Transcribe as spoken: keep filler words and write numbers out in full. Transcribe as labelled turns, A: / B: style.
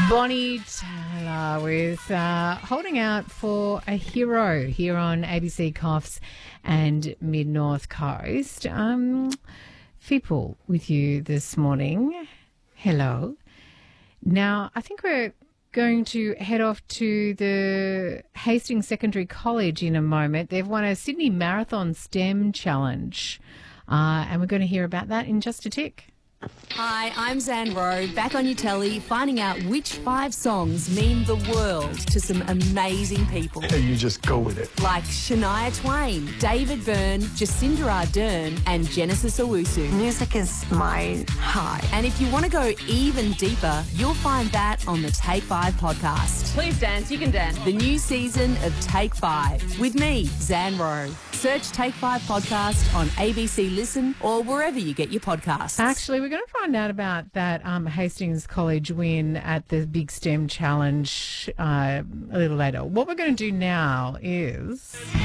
A: Bonnie Tyler with uh, Holding Out for a Hero here on A B C Coffs and Mid-North Coast. Um, People with you this morning. Hello. Now, I think we're going to head off to the Hastings Secondary College in a moment. They've won a Sydney Marathon STEM Challenge, uh, and we're going to hear about that in just a tick.
B: Hi, I'm Zan Rowe, back on your telly, finding out which five songs mean the world to some amazing people.
C: And you just go with it.
B: Like Shania Twain, David Byrne, Jacinda Ardern, and Genesis Owusu.
D: Music is my high.
B: And if you want to go even deeper, you'll find that on the Take Five podcast.
E: Please dance, you can dance.
B: The new season of Take Five with me, Zan Rowe. Search Take Five podcast on A B C Listen or wherever you get your podcasts.
A: Actually, we're going to find out about that um, Hastings College win at the Big STEM Challenge uh, a little later. What we're going to do now is...